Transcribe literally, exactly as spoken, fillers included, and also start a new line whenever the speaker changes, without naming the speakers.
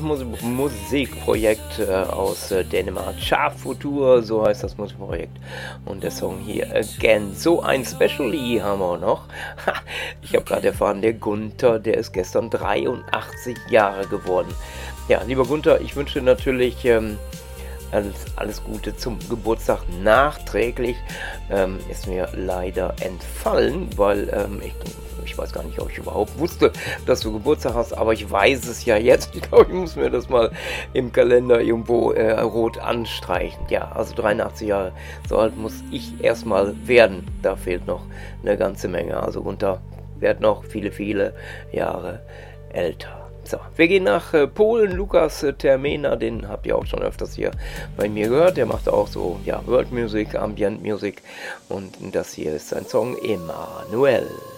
Mus- Musikprojekt äh, aus äh, Dänemark. Chart Futur, so heißt das Musikprojekt. Und der Song hier, Again. So ein Specially haben wir noch. Ha, ich habe gerade erfahren, der Gunther, der ist gestern dreiundachtzig Jahre geworden. Ja, lieber Gunther, ich wünsche natürlich ähm, alles, alles Gute zum Geburtstag nachträglich. Ähm, ist mir leider entfallen, weil ähm, ich... Ich weiß gar nicht, ob ich überhaupt wusste, dass du Geburtstag hast, aber ich weiß es ja jetzt. Ich glaube, ich muss mir das mal im Kalender irgendwo äh, rot anstreichen. Ja, also dreiundachtzig Jahre, so alt muss ich erstmal werden. Da fehlt noch eine ganze Menge. Also Gunther wird noch viele, viele Jahre älter. So, wir gehen nach äh, Polen. Lukas äh, Termena, den habt ihr auch schon öfters hier bei mir gehört. Der macht auch so, ja, World Music, Ambient Music. Und das hier ist sein Song Emanuel.